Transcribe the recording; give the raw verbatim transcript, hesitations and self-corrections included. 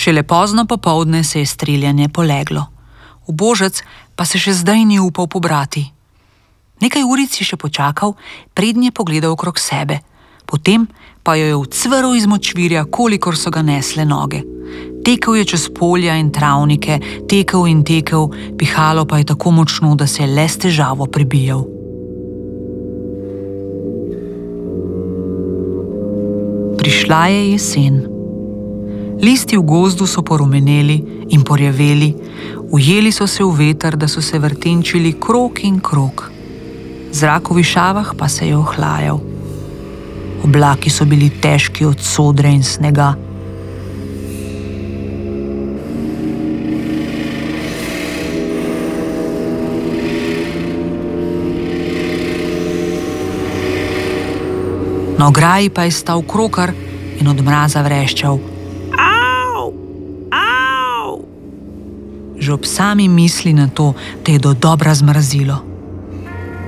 Šele pozno popoldne se je streljanje poleglo. Ubožec pa se še zdaj ni upal pobrati. Nekaj uric je še počakal, prednje pogledal okrog sebe. Potem pa jo je ucvrl iz močvirja, kolikor so ga nesle noge. Tekel je čez polja in travnike, tekel in tekel, pihalo pa je tako močno, da se je le s težavo prebijal. Prišla je jesen. Listi v gozdu so porumeneli in porjaveli, ujeli so se v veter, da so se vrtinčili krog in krog. Zrak v višavah pa se je ohlajal. Oblaki so bili težki od sodre in snega. Na ograji pa je stal krokar in od mraza vreščal: Au! Au! Že ob sami misli na to te je dodobra zmrazilo.